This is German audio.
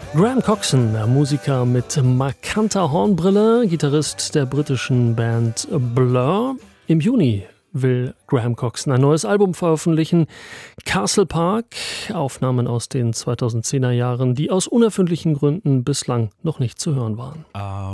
Graham Coxon, Musiker mit markanter Hornbrille, Gitarrist der britischen Band Blur. Im Juni will Graham Coxon ein neues Album veröffentlichen. Castle Park, Aufnahmen aus den 2010er Jahren, die aus unerfindlichen Gründen bislang noch nicht zu hören waren.